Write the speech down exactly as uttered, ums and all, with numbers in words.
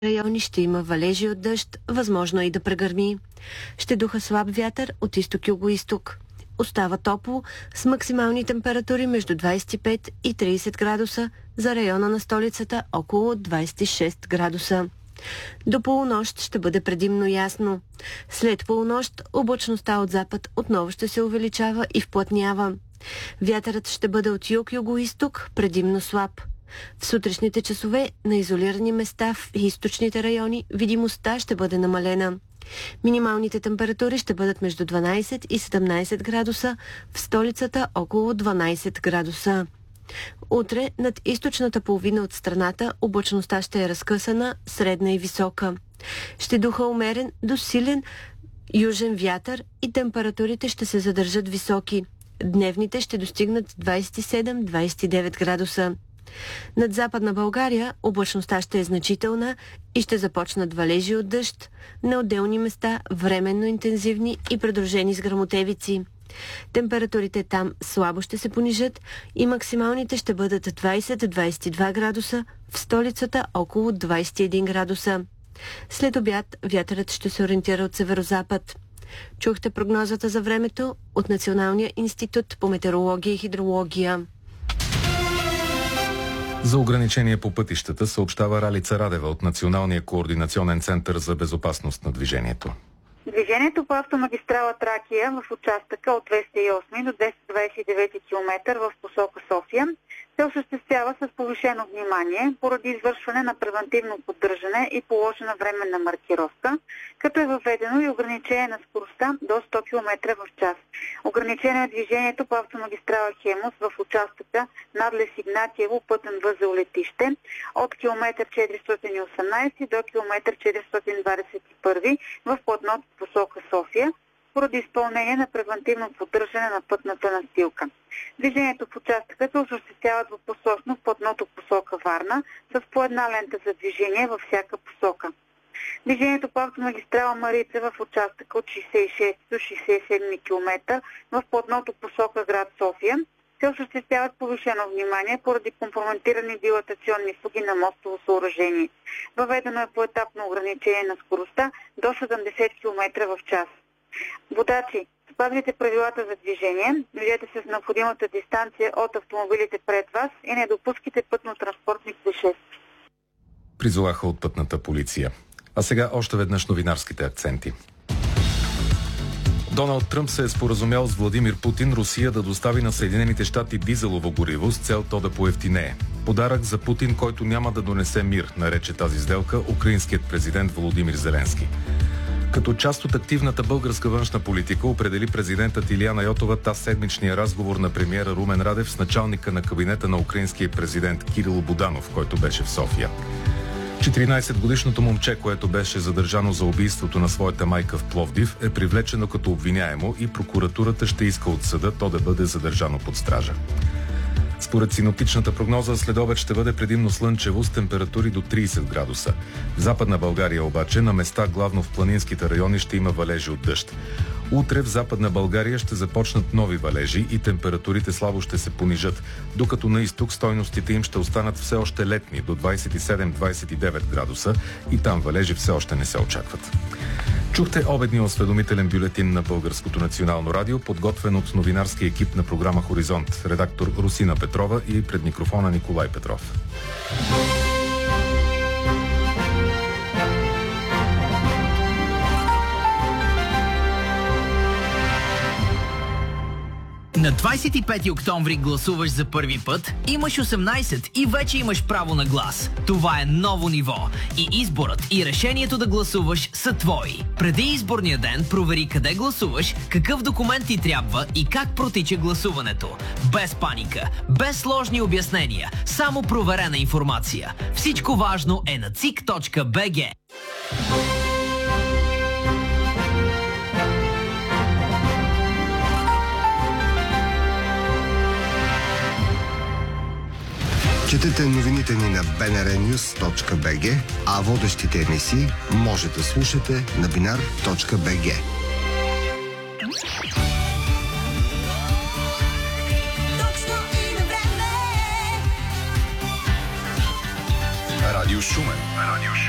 райони ще има валежи от дъжд, възможно и да прегърми. Ще духа слаб вятър от изток-юго-исток. Остава топло с максимални температури между двадесет и пет и тридесет градуса, за района на столицата около двадесет и шест градуса. До полунощ ще бъде предимно ясно. След полунощ облачността от запад отново ще се увеличава и вплътнява. Вятърът ще бъде от юг-юго-исток, предимно слаб. В сутрешните часове на изолирани места в източните райони видимостта ще бъде намалена. Минималните температури ще бъдат между дванадесет и седемнадесет градуса, в столицата около дванадесет градуса. Утре над източната половина от страната облачността ще е разкъсана, средна и висока. Ще духа умерен до силен южен вятър и температурите ще се задържат високи. Дневните ще достигнат двадесет и седем до двадесет и девет градуса. Над Западна България облачността ще е значителна и ще започнат валежи от дъжд, на отделни места временно интензивни и придружени с гръмотевици. Температурите там слабо ще се понижат и максималните ще бъдат двадесет до двадесет и два градуса, в столицата около двадесет и един градуса. След обяд вятърът ще се ориентира от северозапад. Чухте прогнозата за времето от Националния институт по метеорология и хидрология. За ограничение по пътищата съобщава Ралица Радева от Националния координационен център за безопасност на движението. Движението по автомагистрала Тракия в участъка от двеста и осми до двеста двадесет и девети километър в посока София се осъществява с повишено внимание поради извършване на превантивно поддържане и положена временна маркировка, като е въведено и ограничение на скоростта до сто километра в час. Ограничение на движението по автомагистрала Хемус в участъка Надлез Игнатиево, пътен възел Летище от километър четиристотин и осемнадесет до километър четиристотин двадесет и първи в платното посока София, поради изпълнение на превантивно поддържане на пътната настилка. Движението в участъка се осъществява двупосочно в платното посока Варна с по една лента за движение във всяка посока. Движението по автомагистрала Марица в участъка от шейсет и шести до шейсет и седми километър в платното посока град София се осъществяват повишено внимание поради компрометирани дилатационни фуги на мостово съоръжение. Въведено е поетапно ограничение на скоростта до седемдесет километра в час. Водачи, спазвайте правилата за движение, движете се с необходимата дистанция от автомобилите пред вас и не допускайте пътно-транспортни произшествия. Призоваха от пътната полиция. А сега още веднъж новинарските акценти. Доналд Тръмп се е споразумял с Владимир Путин Русия да достави на Съединените щати дизелово гориво с цел то да поевтинее. Подарък за Путин, който няма да донесе мир, нарече тази сделка украинският президент Володимир Зеленски. Като част от активната българска външна политика определи президентът Илияна Йотова таз седмичния разговор на премиера Румен Радев с началника на кабинета на украинския президент Кирил Буданов, който беше в София. четиринадесетгодишното момче, което беше задържано за убийството на своята майка в Пловдив, е привлечено като обвиняемо и прокуратурата ще иска от съда то да бъде задържано под стража. Според синоптичната прогноза, следобед ще бъде предимно слънчево с температури до тридесет градуса. В Западна България обаче, на места главно в планинските райони, ще има валежи от дъжд. Утре в Западна България ще започнат нови валежи и температурите слабо ще се понижат, докато на изток стойностите им ще останат все още летни до двадесет и седем до двадесет и девет градуса и там валежи все още не се очакват. Чухте обедния осведомителен бюлетин на Българското национално радио, подготвен от новинарския екип на програма Хоризонт, редактор Русина Петрова и пред микрофона Николай Петров. На двадесет и пети октомври гласуваш за първи път, имаш осемнадесет и вече имаш право на глас. Това е ново ниво и изборът и решението да гласуваш са твои. Преди изборния ден провери къде гласуваш, какъв документ ти трябва и как протича гласуването. Без паника, без сложни обяснения, само проверена информация. Всичко важно е на цик точка би джи. Четете новините ни на би ен ар нюз точка би джи, а водещите емисии може да слушате на бинар точка би джи. Радио Шумен. Радио Шумен.